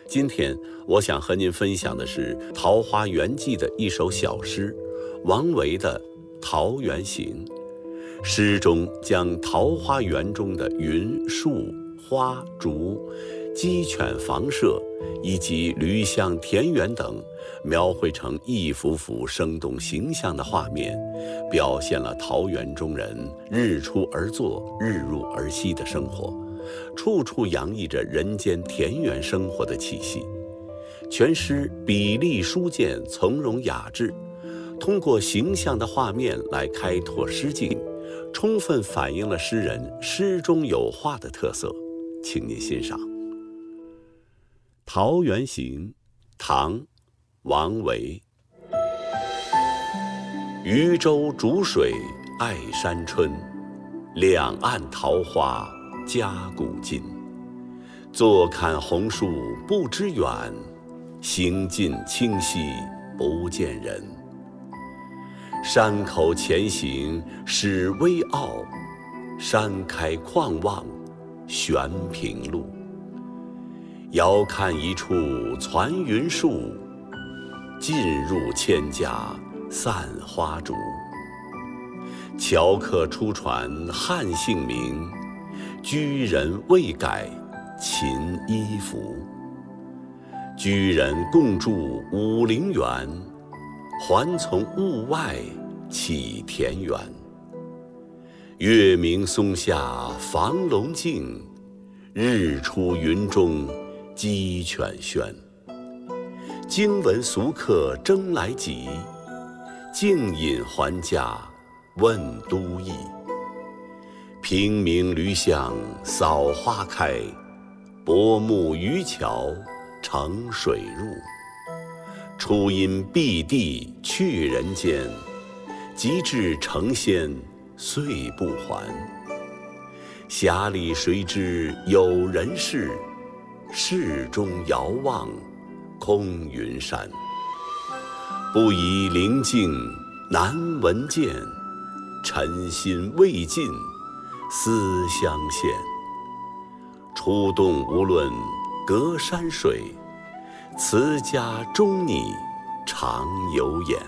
今天我想和您分享的是《桃花源记》的一首小诗，王维的《桃源行》。诗中将桃花源中的云、树、花、竹、鸡犬房舍以及驴巷田园等描绘成一幅幅生动形象的画面，表现了桃源中人日出而作、日入而息的生活，处处洋溢着人间田园生活的气息。全诗笔力疏健，从容雅致，通过形象的画面来开拓诗境，充分反映了诗人诗中有画的特色。请您欣赏《桃源行》，唐·王维。渔舟逐水爱山春，两岸桃花家古今。坐看红树不知远，行尽清溪不见人。山口前行始微傲，山开旷望悬平路。遥看一处攒云树，近入千家散花竹。樵客出船汉姓名，居人未改秦衣服。居人共筑武陵源，还从物外起田园。月明松下房龙静，日出云中鸡犬喧。经闻俗客争来集，径引还家问都邑。平明驴巷扫花开，薄暮渔樵乘水入。初因碧地去人间，及至成仙遂不还。匣里谁知有人世，世中遥望空云山。不疑灵境难闻见，尘心未尽思乡现。出洞无论隔山水，辞家终拟常有眼。